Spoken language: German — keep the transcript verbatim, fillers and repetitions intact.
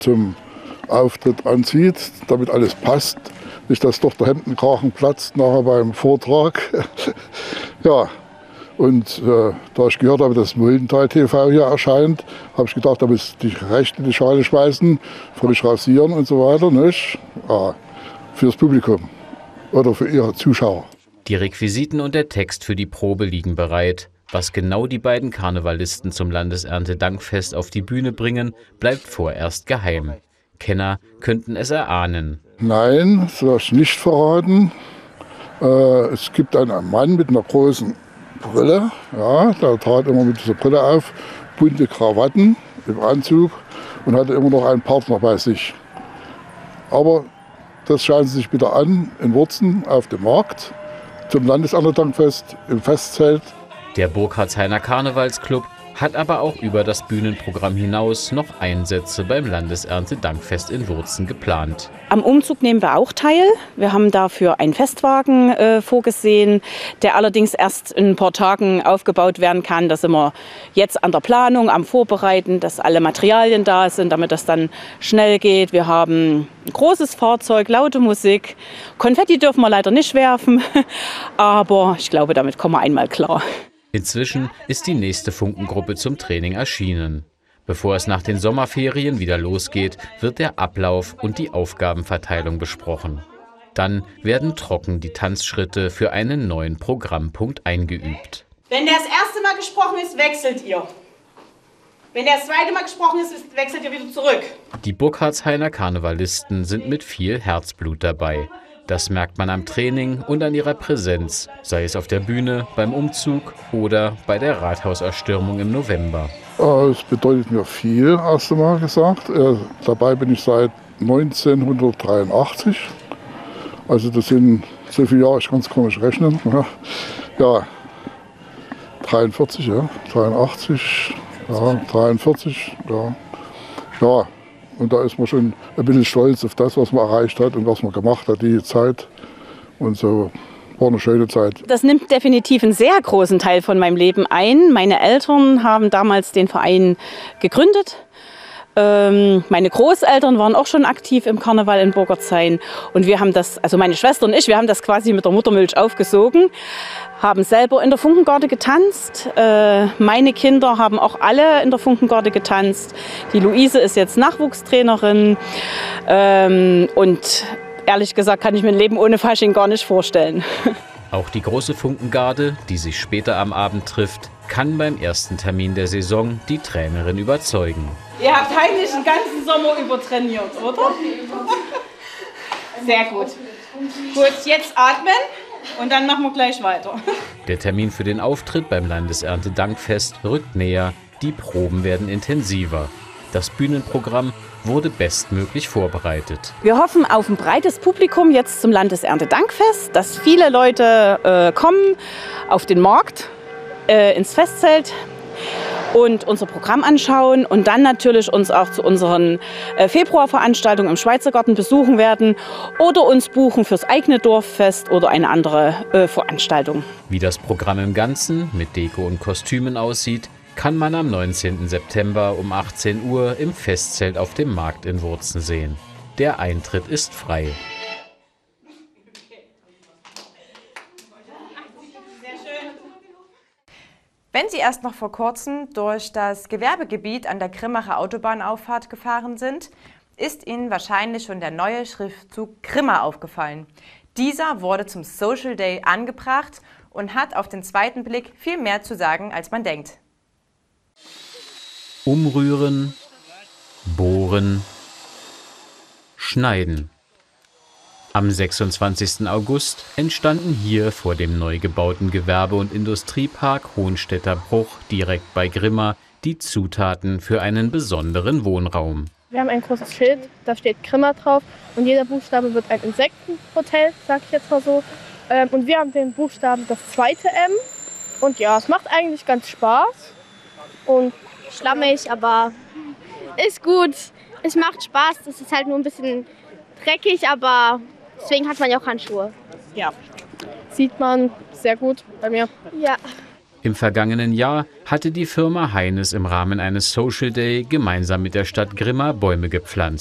zum Auftritt anzieht, damit alles passt. Nicht, dass doch der Hemdenkragen platzt nachher beim Vortrag. Ja, und äh, da ich gehört habe, dass Muldental T V hier erscheint, habe ich gedacht, da muss ich die Rechte in die Schale schmeißen, völlig rasieren und so weiter. Nicht? Ja, fürs Publikum oder für ihre Zuschauer. Die Requisiten und der Text für die Probe liegen bereit. Was genau die beiden Karnevalisten zum Landeserntedankfest auf die Bühne bringen, bleibt vorerst geheim. Kenner könnten es erahnen. Nein, das soll ich nicht verraten. Äh, es gibt einen Mann mit einer großen Brille. Ja, der trat immer mit dieser Brille auf, bunte Krawatten im Anzug und hatte immer noch einen Partner bei sich. Aber das schauen Sie sich wieder an in Wurzen auf dem Markt zum Landeserntedankfest im Festzelt. Der Burkhardshainer Karnevalsclub hat aber auch über das Bühnenprogramm hinaus noch Einsätze beim Landeserntedankfest in Wurzen geplant. Am Umzug nehmen wir auch teil. Wir haben dafür einen Festwagen äh, vorgesehen, der allerdings erst in ein paar Tagen aufgebaut werden kann. Da sind wir jetzt an der Planung, am Vorbereiten, dass alle Materialien da sind, damit das dann schnell geht. Wir haben ein großes Fahrzeug, laute Musik. Konfetti dürfen wir leider nicht werfen, aber ich glaube, damit kommen wir einmal klar. Inzwischen ist die nächste Funkengruppe zum Training erschienen. Bevor es nach den Sommerferien wieder losgeht, wird der Ablauf und die Aufgabenverteilung besprochen. Dann werden trocken die Tanzschritte für einen neuen Programmpunkt eingeübt. Wenn der das erste Mal gesprochen ist, wechselt ihr. Wenn der das zweite Mal gesprochen ist, wechselt ihr wieder zurück. Die Burkhardshainer Karnevalisten sind mit viel Herzblut dabei. Das merkt man am Training und an ihrer Präsenz, sei es auf der Bühne, beim Umzug oder bei der Rathauserstürmung im November. Es bedeutet mir viel, erst einmal gesagt. Äh, dabei bin ich seit neunzehnhundertdreiundachtzig. Also das sind so viele Jahre, ich kann es gar nicht rechnen. Ja, dreiundvierzig, ja, dreiundachtzig, ja, dreiundvierzig, ja. Ja, und da ist man schon ein bisschen stolz auf das, was man erreicht hat und was man gemacht hat, die Zeit. Und so war eine schöne Zeit. Das nimmt definitiv einen sehr großen Teil von meinem Leben ein. Meine Eltern haben damals den Verein gegründet. Ähm, meine Großeltern waren auch schon aktiv im Karneval in Burkhardshain. Und wir haben das, also meine Schwester und ich, wir haben das quasi mit der Muttermilch aufgesogen, haben selber in der Funkengarde getanzt. Äh, meine Kinder haben auch alle in der Funkengarde getanzt. Die Luise ist jetzt Nachwuchstrainerin. Ähm, und ehrlich gesagt kann ich mir ein Leben ohne Fasching gar nicht vorstellen. Auch die große Funkengarde, die sich später am Abend trifft, kann beim ersten Termin der Saison die Trainerin überzeugen. Ihr habt heimlich den ganzen Sommer übertrainiert, oder? Sehr gut. Gut, jetzt atmen und dann machen wir gleich weiter. Der Termin für den Auftritt beim Landeserntedankfest rückt näher, die Proben werden intensiver. Das Bühnenprogramm wurde bestmöglich vorbereitet. Wir hoffen auf ein breites Publikum jetzt zum Landeserntedankfest, dass viele Leute äh, kommen auf den Markt, äh, ins Festzelt und unser Programm anschauen und dann natürlich uns auch zu unseren äh, Februarveranstaltungen im Schweizergarten besuchen werden oder uns buchen fürs eigene Dorffest oder eine andere äh, Veranstaltung. Wie das Programm im Ganzen mit Deko und Kostümen aussieht, kann man am neunzehnten September um achtzehn Uhr im Festzelt auf dem Markt in Wurzen sehen. Der Eintritt ist frei. Wenn Sie erst noch vor kurzem durch das Gewerbegebiet an der Grimmacher Autobahnauffahrt gefahren sind, ist Ihnen wahrscheinlich schon der neue Schriftzug Grimma aufgefallen. Dieser wurde zum Social Day angebracht und hat auf den zweiten Blick viel mehr zu sagen, als man denkt. Umrühren, bohren, schneiden. Am sechsundzwanzigsten August entstanden hier vor dem neu gebauten Gewerbe- und Industriepark Hohenstädter Bruch direkt bei Grimma die Zutaten für einen besonderen Wohnraum. Wir haben ein großes Schild, da steht Grimma drauf und jeder Buchstabe wird ein Insektenhotel, sag ich jetzt mal so. Und wir haben den Buchstaben das zweite M und ja, es macht eigentlich ganz Spaß. Und schlammig, aber ist gut. Es macht Spaß, es ist halt nur ein bisschen dreckig, aber deswegen hat man ja auch Handschuhe. Ja, sieht man sehr gut bei mir. Ja. Im vergangenen Jahr hatte die Firma Heines im Rahmen eines Social Day gemeinsam mit der Stadt Grimma Bäume gepflanzt.